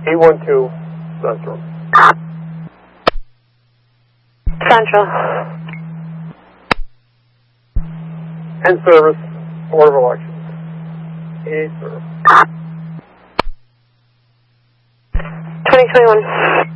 812 Central. Central. End service, Board of Elections. 8 service. 2021.